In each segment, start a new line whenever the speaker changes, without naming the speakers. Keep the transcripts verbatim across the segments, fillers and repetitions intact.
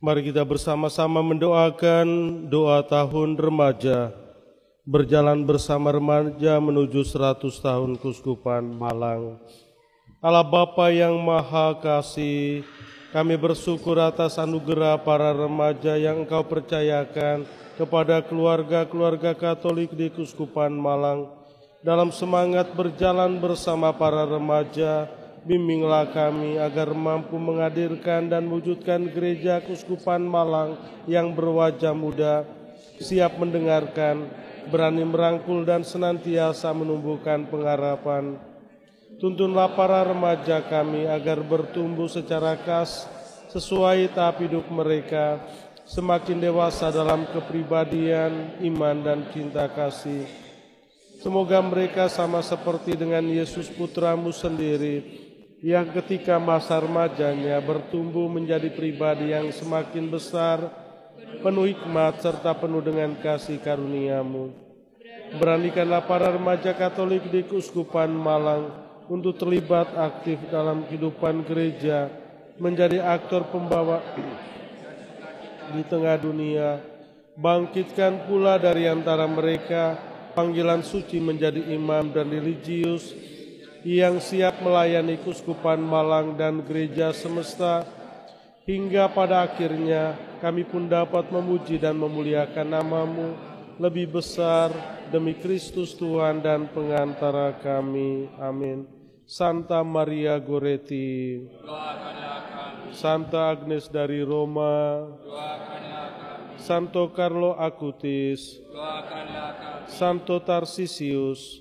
Mari kita bersama-sama mendoakan doa tahun remaja, berjalan bersama remaja menuju seratus tahun Keuskupan Malang. Allah Bapa yang Maha Kasih, kami bersyukur atas anugerah para remaja yang Engkau percayakan kepada keluarga-keluarga Katolik di Keuskupan Malang. Dalam semangat berjalan bersama para remaja, bimbinglah kami agar mampu menghadirkan dan mewujudkan gereja Keuskupan Malang yang berwajah muda, siap mendengarkan, berani merangkul dan senantiasa menumbuhkan pengharapan. Tuntunlah para remaja kami agar bertumbuh secara khas sesuai tahap hidup mereka, semakin dewasa dalam kepribadian, iman dan cinta kasih. Semoga mereka sama seperti dengan Yesus Putramu sendiri, yang ketika masa remajanya bertumbuh menjadi pribadi yang semakin besar, penuh hikmat serta penuh dengan kasih karunia-Mu. Beranikanlah para remaja Katolik di Keuskupan Malang untuk terlibat aktif dalam kehidupan gereja, menjadi aktor pembawa di tengah dunia. Bangkitkan pula dari antara mereka panggilan suci menjadi imam dan religius yang siap melayani Keuskupan Malang dan gereja semesta, hingga pada akhirnya kami pun dapat memuji dan memuliakan nama-Mu lebih besar demi Kristus Tuhan dan pengantara kami. Amin. Santa Maria Goretti, Santa Agnes dari Roma, Santo Carlo Acutis, Santo Tarsisius,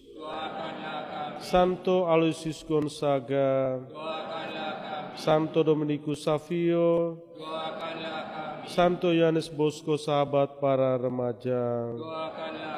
Santo Aloysius Gonzaga, Santo Dominikus Savio, Santo Yohanes Bosco, sahabat para remaja.